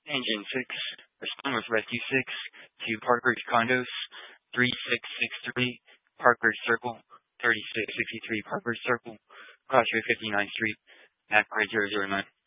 Engine 6, respond with Rescue 6 to Parkridge Condos, 3663 Parkridge Circle, 3663 Parkridge Circle, Crossway 59th Street, at grade 009.